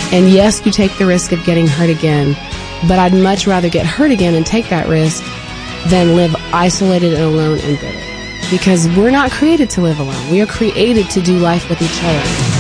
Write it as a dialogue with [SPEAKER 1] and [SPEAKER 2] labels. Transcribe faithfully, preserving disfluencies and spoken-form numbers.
[SPEAKER 1] And yes, you take the risk of getting hurt again, but I'd much rather get hurt again and take that risk than live isolated and alone and bitter. Because we're not created to live alone. We are created to do life with each other.